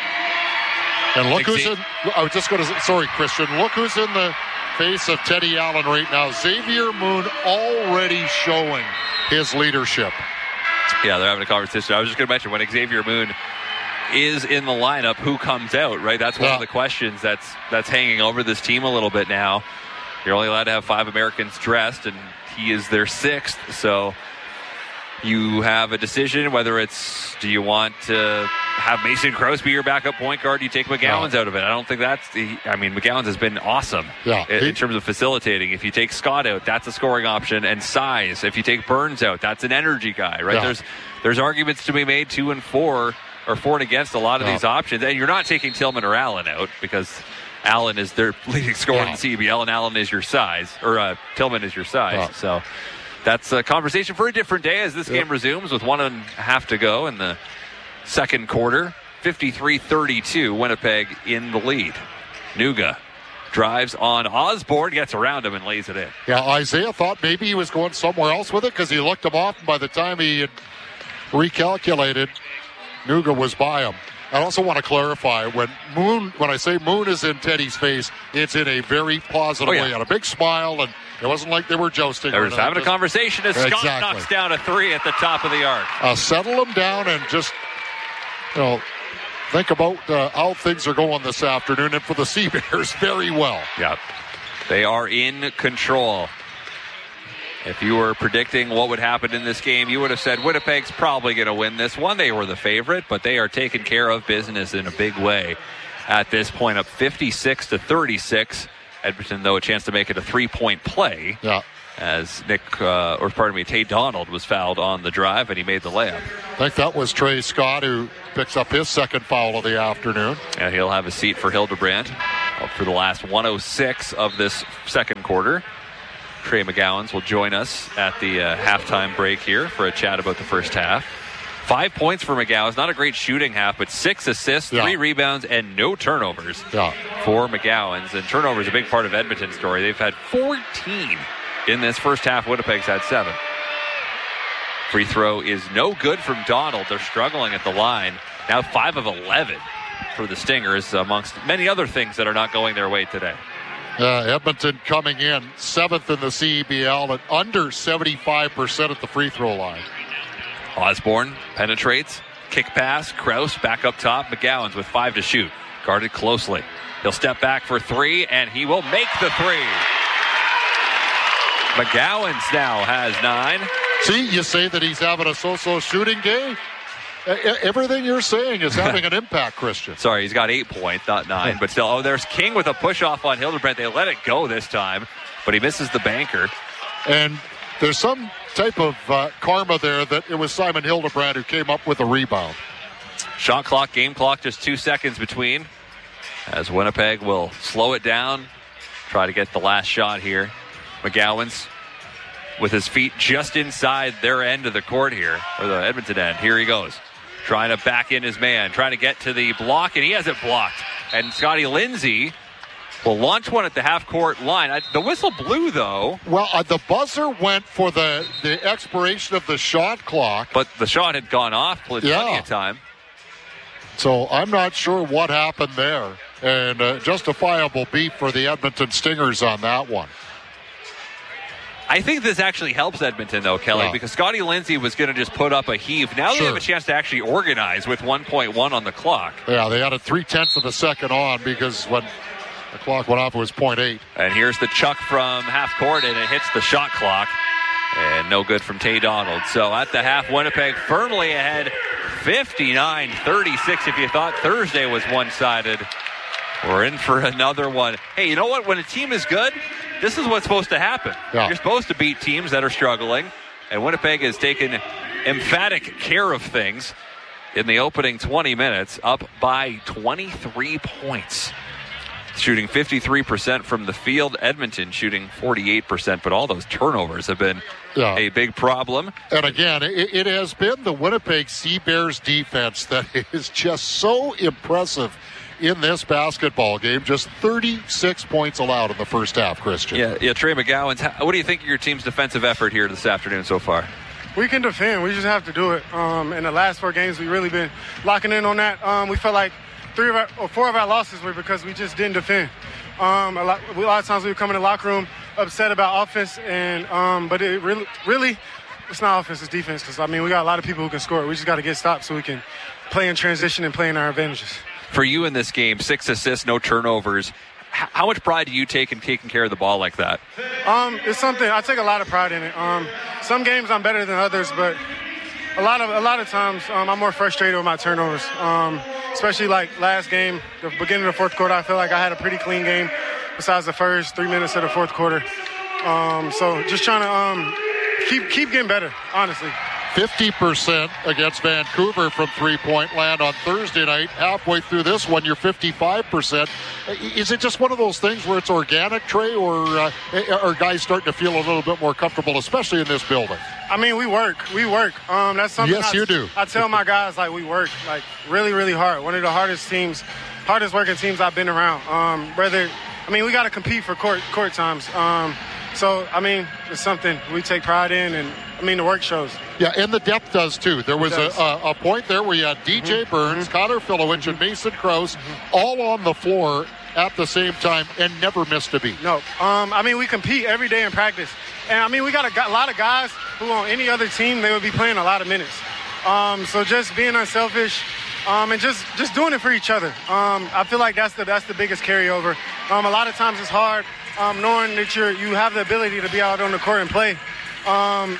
And look who's in... I was just going to... Sorry, Christian. Look who's in the face of Teddy Allen right now. Xavier Moon already showing his leadership. Yeah, they're having a conversation. I was just going to mention, when Xavier Moon is in the lineup, who comes out, right? That's one of the questions that's hanging over this team a little bit now. You're only allowed to have 5 Americans dressed, and he is their 6th. So you have a decision whether it's, do you want to have Mason Krause be your backup point guard? You take McGowan's out of it. I don't think that's McGowan's has been awesome in terms of facilitating. If you take Scott out, that's a scoring option, and size. If you take Burns out, that's an energy guy, right? Yeah. There's arguments to be made 2 and 4 or for and against a lot of these options. And you're not taking Tillman or Allen out, because Allen is their leading scorer in CBL, and Allen is your size, or Tillman is your size. So that's a conversation for a different day as this game resumes with 1.5 to go in the second quarter. 53-32, Winnipeg in the lead. Nuga drives on Osborne, gets around him and lays it in. Yeah, Isaiah thought maybe he was going somewhere else with it because he looked him off, and by the time he had recalculated, Nuga was by him. I also want to clarify, when I say Moon is in Teddy's face, it's in a very positive way, and a big smile, and it wasn't like they were jousting. They were just having a conversation as Scott knocks down a 3 at the top of the arc. Settle them down and just, think about how things are going this afternoon, and for the Sea Bears, very well. Yeah, they are in control. If you were predicting what would happen in this game, you would have said Winnipeg's probably going to win this one. They were the favorite, but they are taking care of business in a big way at this point, up 56-36. Edmonton, though, a chance to make it a 3-point play. Yeah. As Tay Donald was fouled on the drive, and he made the layup. I think that was Trey Scott who picks up his second foul of the afternoon. And he'll have a seat for Hildebrandt for the last 106 of this second quarter. Trey McGowens will join us at the halftime break here for a chat about the first half. 5 points for McGowens. Not a great shooting half, but 6 assists, 3 rebounds, and no turnovers for McGowens. And turnovers a big part of Edmonton's story. They've had 14 in this first half. Winnipeg's had 7. Free throw is no good from Donald. They're struggling at the line. Now 5 of 11 for the Stingers, amongst many other things that are not going their way today. Edmonton coming in 7th in the CEBL and under 75% at the free throw line. Osborne penetrates. Kick pass. Krause back up top. McGowens with 5 to shoot. Guarded closely. He'll step back for 3, and he will make the 3. McGowens now has 9. See, you say that he's having a so-so shooting day. Everything you're saying is having an impact, Christian. Sorry, he's got 8 points, not 9. But still, there's King with a push-off on Hildebrandt. They let it go this time, but he misses the banker. And there's some type of karma there that it was Simon Hildebrandt who came up with a rebound. Shot clock, game clock, just 2 seconds between. As Winnipeg will slow it down, try to get the last shot here. McGowens with his feet just inside their end of the court here, or the Edmonton end. Here he goes, trying to back in his man, trying to get to the block, and he has it blocked. And Scotty Lindsay will launch one at the half-court line. The whistle blew, though. Well, the buzzer went for the expiration of the shot clock. But the shot had gone off plenty of time. So I'm not sure what happened there. And justifiable beat for the Edmonton Stingers on that one. I think this actually helps Edmonton, though, Kelly, because Scotty Lindsay was going to just put up a heave. Now they have a chance to actually organize with 1.1 on the clock. Yeah, they had a 0.3 of a second on because when the clock went off, it was 0.8. And here's the chuck from half court, and it hits the shot clock. And no good from Tay Donald. So at the half, Winnipeg firmly ahead, 59-36. If you thought Thursday was one-sided, we're in for another one. Hey, you know what? When a team is good, this is what's supposed to happen. Yeah. You're supposed to beat teams that are struggling, and Winnipeg has taken emphatic care of things in the opening 20 minutes, up by 23 points. Shooting 53% from the field. Edmonton shooting 48%, but all those turnovers have been a big problem. And again, it has been the Winnipeg Sea Bears defense that is just so impressive in this basketball game. Just 36 points allowed in the first half, Christian. Yeah, Trey McGowens, what do you think of your team's defensive effort here this afternoon so far? We can defend. We just have to do it. In the last 4 games, we've really been locking in on that. We felt like 4 of our losses were because we just didn't defend. A lot of times we would come in the locker room upset about offense, but it really, it's not offense, it's defense. Because, we got a lot of people who can score. We just got to get stopped so we can play in transition and play in our advantages. For you in this game, 6 assists, no turnovers. How much pride do you take in taking care of the ball like that? It's something I take a lot of pride in it. Some games I'm better than others, but a lot of times I'm more frustrated with my turnovers. Especially like last game, the beginning of the fourth quarter, I feel like I had a pretty clean game besides the first 3 minutes of the fourth quarter. So just trying to keep getting better, honestly. 50% against Vancouver from three-point land on Thursday night. Halfway through this one, you're 55%. Is it just one of those things where it's organic, Trey, or are guys starting to feel a little bit more comfortable, especially in this building? We work. That's something. Yes, you do. I tell my guys, we work, really, really hard. One of the hardest working teams I've been around. We got to compete for court times. So, it's something we take pride in, and, the work shows. Yeah, and the depth does, too. There was a point there where you had DJ Burns, Connor Filowich, and Mason Krause all on the floor at the same time and never missed a beat. No. We compete every day in practice. And, we got a lot of guys who on any other team, they would be playing a lot of minutes. So just being unselfish and just doing it for each other. I feel like that's the biggest carryover. A lot of times it's hard knowing that you have the ability to be out on the court and play.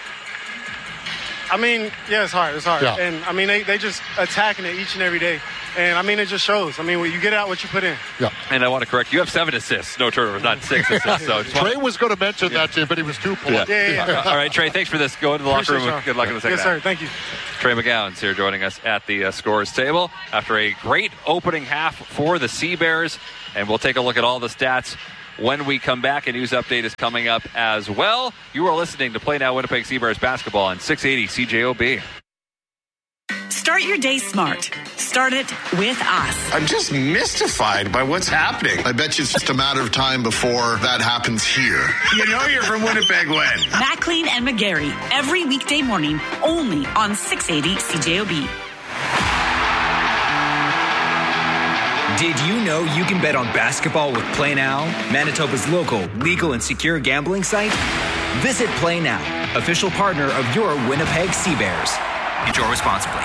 It's hard. It's hard. Yeah. And, they just attacking it each and every day. And, I mean, it just shows. I mean, when you get out what you put in. Yeah. And I want to correct you, have 7 assists, no turnovers, not 6 assists. So Trey was going to mention that to you, but he was too polite. Yeah. All right, Trey, thanks for this. Go into the locker room. Good luck in the second half. Yes, sir. Thank you. Trey McGowan's here joining us at the scorers table after a great opening half for the Sea Bears. And we'll take a look at all the stats when we come back. A news update is coming up as well. You are listening to Play Now Winnipeg Sea Bears basketball on 680 CJOB. Start your day smart. Start it with us. I'm just mystified by what's happening. I bet you it's just a matter of time before that happens here. You know you're from Winnipeg when? McLean and McGarry, every weekday morning, only on 680 CJOB. Did you know you can bet on basketball with Play Now, Manitoba's local, legal, and secure gambling site? Visit Play Now, official partner of your Winnipeg Sea Bears. Enjoy responsibly.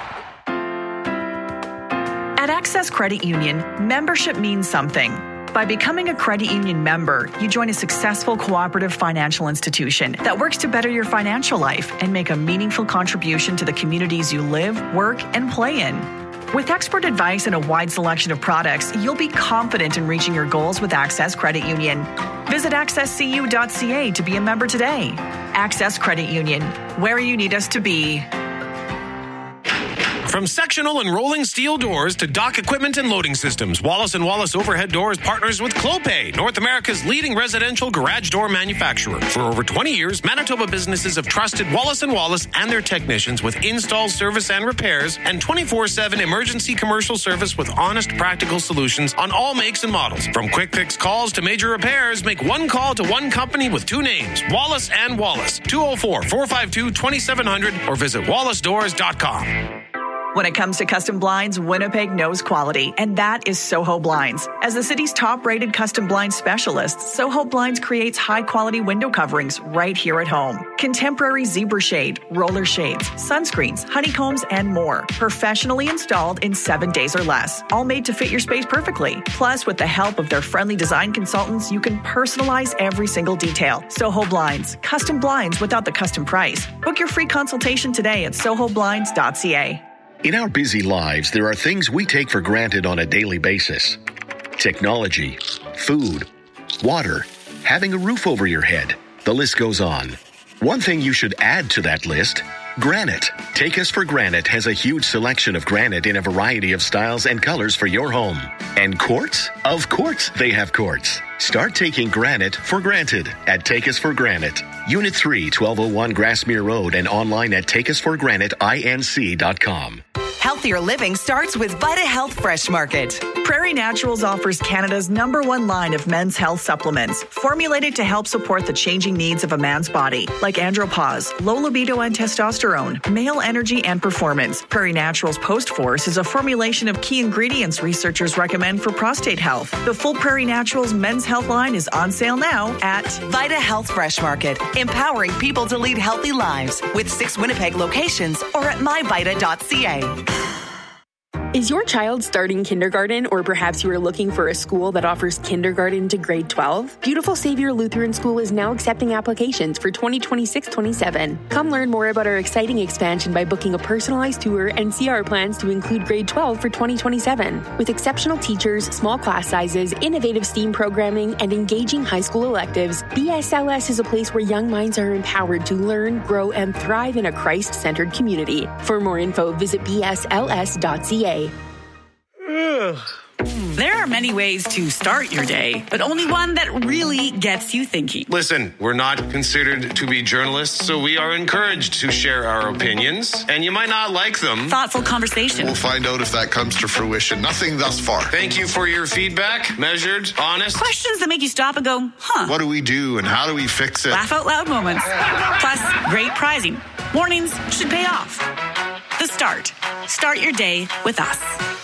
At Access Credit Union, membership means something. By becoming a credit union member, you join a successful cooperative financial institution that works to better your financial life and make a meaningful contribution to the communities you live, work, and play in. With expert advice and a wide selection of products, you'll be confident in reaching your goals with Access Credit Union. Visit accesscu.ca to be a member today. Access Credit Union, where you need us to be. From sectional and rolling steel doors to dock equipment and loading systems, Wallace & Wallace Overhead Doors partners with Clopay, North America's leading residential garage door manufacturer. For over 20 years, Manitoba businesses have trusted Wallace & Wallace and their technicians with install, service, and repairs, and 24/7 emergency commercial service with honest, practical solutions on all makes and models. From quick fix calls to major repairs, make one call to one company with 2 names, Wallace & Wallace, 204-452-2700, or visit wallacedoors.com. When it comes to custom blinds, Winnipeg knows quality, and that is Soho Blinds. As the city's top-rated custom blind specialist, Soho Blinds creates high-quality window coverings right here at home. Contemporary zebra shade, roller shades, sunscreens, honeycombs, and more. Professionally installed in 7 days or less. All made to fit your space perfectly. Plus, with the help of their friendly design consultants, you can personalize every single detail. Soho Blinds. Custom blinds without the custom price. Book your free consultation today at sohoblinds.ca. In our busy lives, there are things we take for granted on a daily basis. Technology, food, water, having a roof over your head. The list goes on. One thing you should add to that list, granite. Take Us for Granite has a huge selection of granite in a variety of styles and colors for your home. And quartz? Of course they have quartz. Start taking granite for granted at Take Us for Granite. Unit 3, 1201 Grassmere Road, and online at takeusforgranitinc.com. Healthier living starts with Vita Health Fresh Market. Prairie Naturals offers Canada's #1 line of men's health supplements, formulated to help support the changing needs of a man's body, like andropause, low libido and testosterone, male energy and performance. Prairie Naturals Post Force is a formulation of key ingredients researchers recommend for prostate health. The full Prairie Naturals men's health line is on sale now at Vita Health Fresh Market, empowering people to lead healthy lives with 6 Winnipeg locations or at myvita.ca. Is your child starting kindergarten, or perhaps you are looking for a school that offers kindergarten to grade 12? Beautiful Savior Lutheran School is now accepting applications for 2026-27. Come learn more about our exciting expansion by booking a personalized tour and see our plans to include grade 12 for 2027. With exceptional teachers, small class sizes, innovative STEAM programming, and engaging high school electives, BSLS is a place where young minds are empowered to learn, grow, and thrive in a Christ-centered community. For more info, visit bsls.ca. There are many ways to start your day, but only one that really gets you thinking. Listen, we're not considered to be journalists, so we are encouraged to share our opinions, and you might not like them. Thoughtful conversation. We'll find out if that comes to fruition. Nothing thus far. Thank you for your feedback. Measured, honest. Questions that make you stop and go, huh? What do we do and how do we fix it? Laugh out loud moments. Plus, great prizing. Mornings should pay off. The Start. Start your day with us.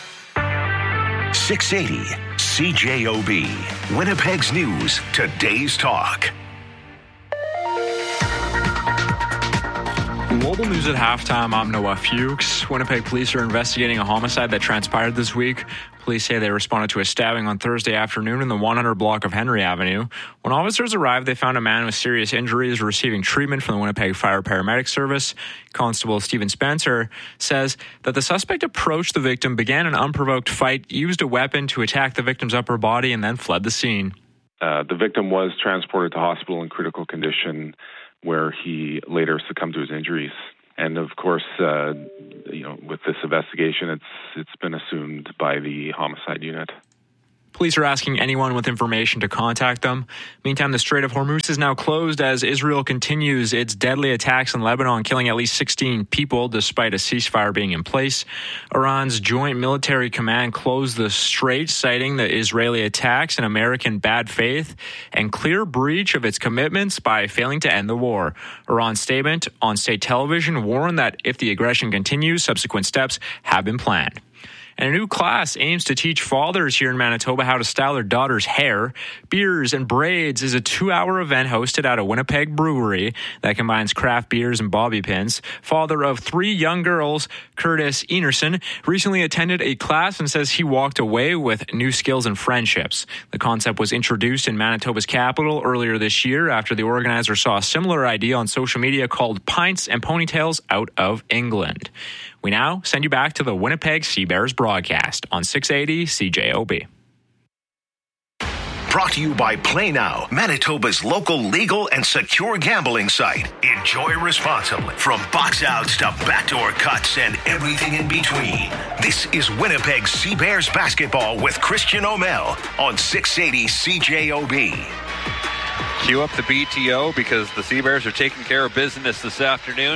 680 CJOB, Winnipeg's News, Today's Talk. Global News at halftime, I'm Noah Fuchs. Winnipeg police are investigating a homicide that transpired this week. Police say they responded to a stabbing on Thursday afternoon in the 100 block of Henry Avenue. When officers arrived, they found a man with serious injuries receiving treatment from the Winnipeg Fire Paramedic Service. Constable Stephen Spencer says that the suspect approached the victim, began an unprovoked fight, used a weapon to attack the victim's upper body, and then fled the scene. The victim was transported to hospital in critical condition, where he later succumbed to his injuries. And of course, with this investigation, it's been assumed by the homicide unit. Police are asking anyone with information to contact them. Meantime, the Strait of Hormuz is now closed as Israel continues its deadly attacks in Lebanon, killing at least 16 people despite a ceasefire being in place. Iran's Joint Military Command closed the strait, citing the Israeli attacks in American bad faith and clear breach of its commitments by failing to end the war. Iran's statement on state television warned that if the aggression continues, subsequent steps have been planned. And a new class aims to teach fathers here in Manitoba how to style their daughter's hair. Beers and Braids is a 2-hour event hosted at a Winnipeg brewery that combines craft beers and bobby pins. Father of 3 young girls, Curtis Enerson, recently attended a class and says he walked away with new skills and friendships. The concept was introduced in Manitoba's capital earlier this year after the organizer saw a similar idea on social media called Pints and Ponytails out of England. We now send you back to the Winnipeg Sea Bears broadcast on 680 CJOB. Brought to you by Play Now, Manitoba's local legal and secure gambling site. Enjoy responsibly. From box outs to backdoor cuts and everything in between. This is Winnipeg Sea Bears basketball with Christian O'Mell on 680 CJOB. Cue up the BTO because the Sea Bears are taking care of business this afternoon.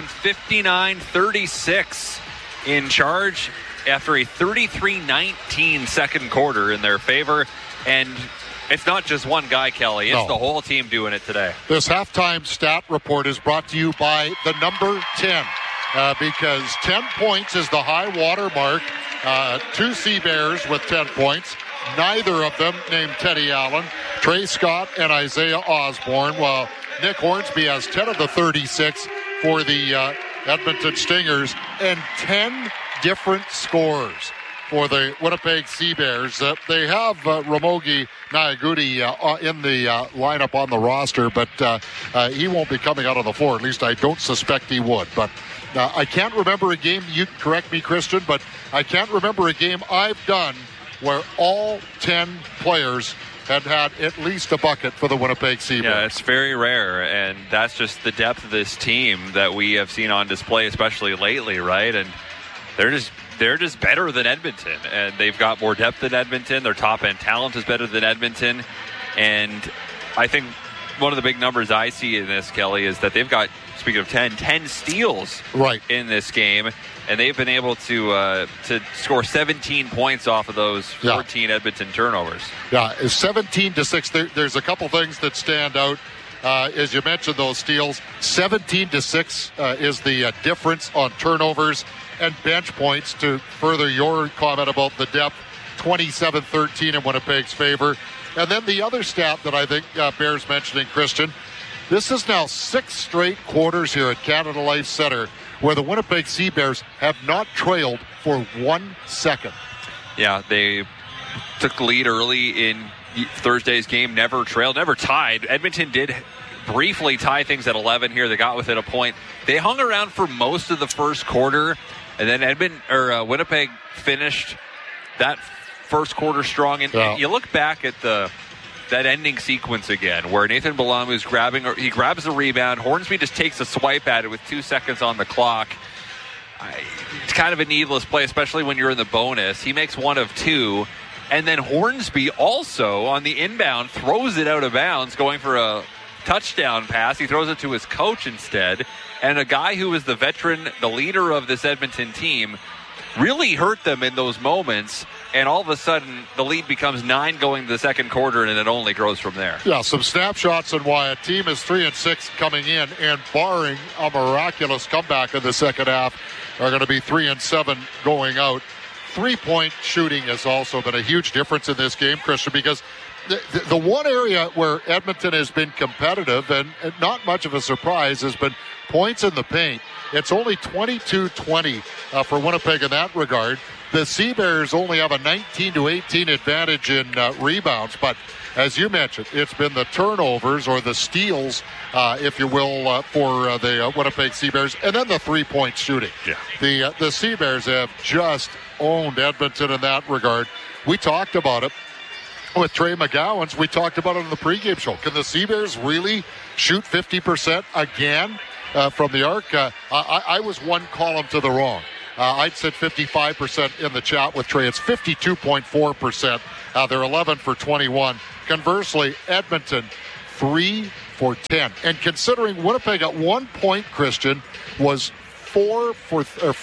59-36 in charge after a 33-19 second quarter in their favor. And it's not just one guy, Kelly. It's the whole team doing it today. This halftime stat report is brought to you by the number 10 because 10 points is the high water mark. 2 Sea Bears with 10 points. Neither of them named Teddy Allen. Trey Scott and Isaiah Osborne, while Nick Hornsby has 10 of the 36 for the Edmonton Stingers, and 10 different scores for the Winnipeg Sea Bears. They have Ramogi Nayagudi in the lineup on the roster, but he won't be coming out on the floor. At least I don't suspect he would. But I can't remember a game, you correct me, Christian, but I can't remember a game I've done where all 10 players had at least a bucket for the Winnipeg Sea Bears. Yeah, it's very rare, and that's just the depth of this team that we have seen on display, especially lately, right? And they're just better than Edmonton, and they've got more depth than Edmonton. Their top-end talent is better than Edmonton, and I think one of the big numbers I see in this, Kelly, is that they've got, speaking of 10 steals in this game, and they've been able to score 17 points off of those 14 Edmonton turnovers. Yeah, 17-6. There's a couple things that stand out. As you mentioned, those steals, 17-6 is the difference on turnovers and bench points. To further your comment about the depth, 27-13 in Winnipeg's favor. And then the other stat that I think bears mentioning, Christian, this is now 6 straight quarters here at Canada Life Centre where the Winnipeg Sea Bears have not trailed for 1 second. Yeah, they took the lead early in Thursday's game, never trailed, never tied. Edmonton did briefly tie things at 11 here. They got within a point. They hung around for most of the first quarter, and then Winnipeg finished that first quarter strong. And you look back at that ending sequence again, where Nathan Balamu's he grabs the rebound. Hornsby just takes a swipe at it with 2 seconds on the clock. It's kind of a needless play, especially when you're in the bonus. He makes 1 of 2. And then Hornsby also, on the inbound, throws it out of bounds, going for a touchdown pass. He throws it to his coach instead. And a guy who was the veteran, the leader of this Edmonton team, really hurt them in those moments. And all of a sudden, the lead becomes 9 going to the second quarter, and it only grows from there. Yeah, some snapshots on why a team is 3-6 coming in, and barring a miraculous comeback in the second half, are going to be 3-7 going out. 3-point shooting has also been a huge difference in this game, Christian, because the one area where Edmonton has been competitive and not much of a surprise has been points in the paint. It's only 22-20 for Winnipeg in that regard. The Sea Bears only have a 19-18 advantage in rebounds, but as you mentioned, it's been the turnovers or the steals, if you will, for the Winnipeg Sea Bears, and then the three-point shooting. Yeah. The Sea Bears have just owned Edmonton in that regard. We talked about it with Trey McGowan's. We talked about it on the pregame show. Can the Sea Bears really shoot 50% again from the arc? I was one column to the wrong. I'd said 55% in the chat with Trey. It's 52.4%. They're 11 for 21. Conversely, Edmonton, 3 for 10. And considering Winnipeg at one point, Christian, was 4 for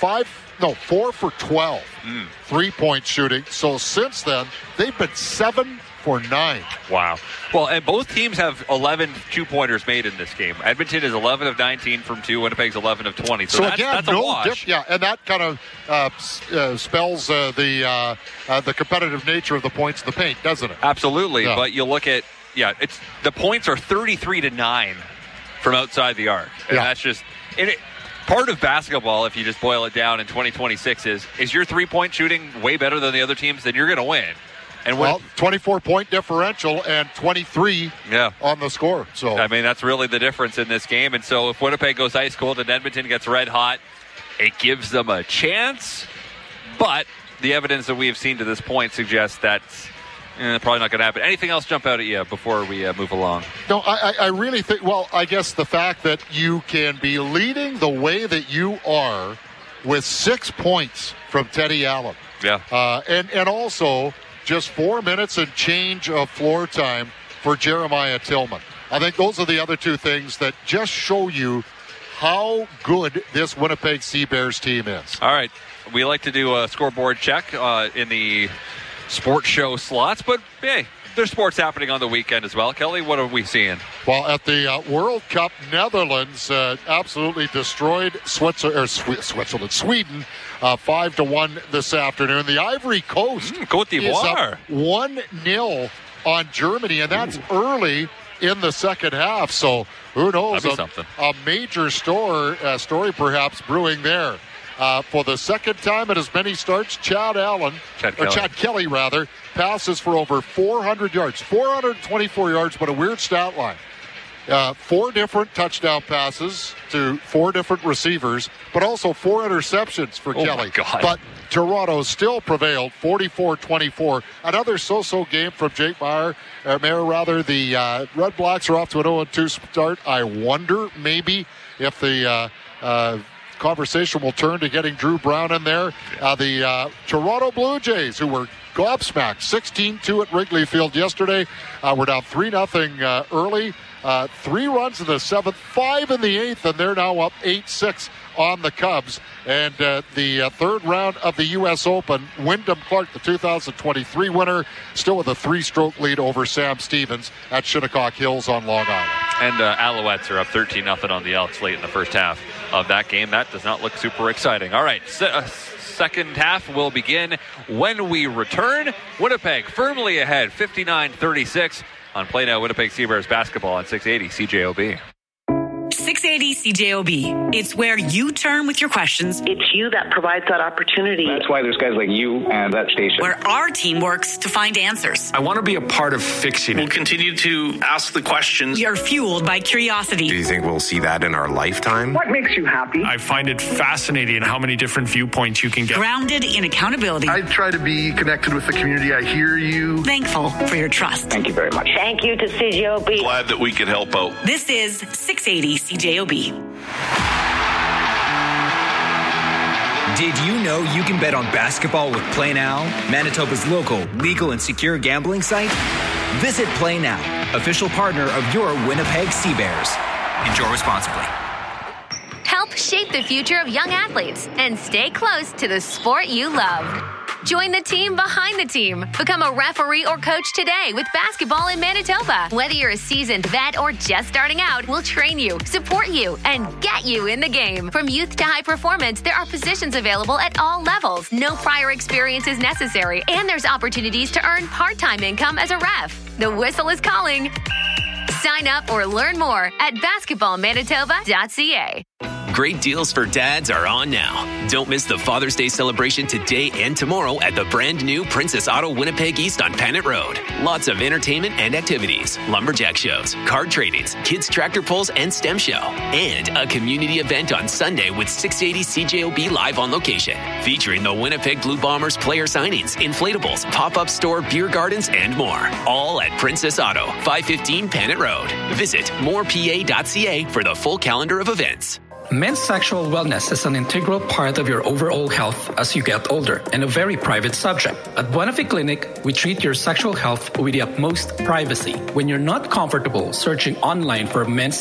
12 3-point shooting. So since then, they've been 7 for 9. Wow. Well, and both teams have 11 two-pointers made in this game. Edmonton is 11 of 19 from 2. Winnipeg's 11 of 20. So that's a wash. And that kind of spells the competitive nature of the points in the paint, doesn't it? Absolutely. Yeah. But you look at, it's the points are 33-9 from outside the arc. And that's just... part of basketball, if you just boil it down in 2026, is your three-point shooting way better than the other teams, then you're going to win. And 24-point differential and 23 on the score. So I mean, that's really the difference in this game. And so if Winnipeg goes ice cold and Edmonton gets red hot, it gives them a chance. But the evidence that we have seen to this point suggests that's probably not going to happen. Anything else jump out at you before we move along? No, I really think, I guess the fact that you can be leading the way that you are with 6 points from Teddy Allen. Yeah. And also just 4 minutes and change of floor time for Jeremiah Tillman. I think those are the other two things that just show you how good this Winnipeg Sea Bears team is. All right. We like to do a scoreboard check in the sports show slots, but hey, there's sports happening on the weekend as well. Kelly, what are we seeing? Well, at the World Cup, Netherlands absolutely destroyed Sweden 5-1 this afternoon. The Ivory Coast Côte d'Ivoire is up 1-0 on Germany, and that's early in the second half. So who knows? A major story perhaps brewing there. For the second time in as many starts, Chad Kelly passes for over 400 yards, 424 yards, but a weird stat line. 4 different touchdown passes to 4 different receivers, but also 4 interceptions for Kelly. My God. But Toronto still prevailed, 44-24. Another so-so game from Jake Maier. The Red Blacks are off to an 0-2 start. I wonder maybe if the conversation will turn to getting Drew Brown in there. The Toronto Blue Jays, who were gobsmacked 16-2 at Wrigley Field yesterday, were down 3-0 early. 3 runs in the 7th, 5 in the 8th, and they're now up 8-6 on the Cubs. And the third round of the U.S. Open, Wyndham Clark, the 2023 winner, still with a 3-stroke lead over Sam Stevens at Shinnecock Hills on Long Island. And Alouettes are up 13-0 on the Elks late in the first half of that game. That does not look super exciting. All right, second half will begin when we return. Winnipeg firmly ahead, 59-36 on Play Now Winnipeg Sea Bears basketball on 680 CJOB. 680 CJOB. It's where you turn with your questions. It's you that provides that opportunity. That's why there's guys like you and that station. Where our team works to find answers. I want to be a part of fixing it. We'll continue to ask the questions. You're fueled by curiosity. Do you think we'll see that in our lifetime? What makes you happy? I find it fascinating how many different viewpoints you can get. Grounded in accountability. I try to be connected with the community. I hear you. Thankful for your trust. Thank you very much. Thank you to CJOB. Glad that we could help out. This is 680 CJOB. Did you know you can bet on basketball with Play Now, Manitoba's local, legal, and secure gambling site? Visit Play Now, official partner of your Winnipeg Sea Bears. Enjoy responsibly. Help shape the future of young athletes and stay close to the sport you love. Join the team behind the team. Become a referee or coach today with basketball in Manitoba. Whether you're a seasoned vet or just starting out, we'll train you, support you, and get you in the game. From youth to high performance, there are positions available at all levels. No prior experience is necessary, and there's opportunities to earn part-time income as a ref. The whistle is calling. Sign up or learn more at basketballmanitoba.ca. Great deals for dads are on now. Don't miss the Father's Day celebration today and tomorrow at the brand new Princess Auto Winnipeg East on Panet Road. Lots of entertainment and activities, lumberjack shows, card tradings, kids tractor pulls and STEM show, and a community event on Sunday with 680 CJOB live on location, featuring the Winnipeg Blue Bombers player signings, inflatables, pop-up store, beer gardens, and more. All at Princess Auto, 515 Panet Road. Visit morepa.ca for the full calendar of events. Men's sexual wellness is an integral part of your overall health as you get older and a very private subject. At Buenafe Clinic, we treat your sexual health with the utmost privacy. When you're not comfortable searching online for men's